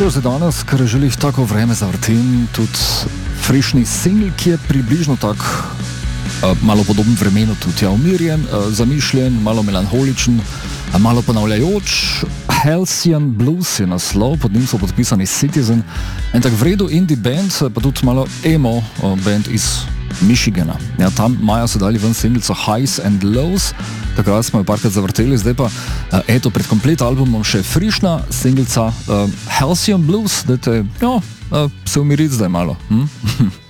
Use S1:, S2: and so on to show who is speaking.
S1: večer za danes, ker želi tako vreme zavrtim, tudi frišni singl, ki je približno tak, malo podoben vremenu, tudi umirjen, zamišljen, malo melanholičen, malo ponavljajoč. Halcyon Blues je naslov, pod njim so podpisani Citizen, en tak vredu indie band, pa tudi malo emo band iz Michigana. Ja, tam maja so dali ven singlico Highs and Lows, takrat smo jo parkrat zavrteli, zdaj pa eto pred komplet albumom še frišna singlica Halcyon Blues, dajte, se umiriti zdaj malo.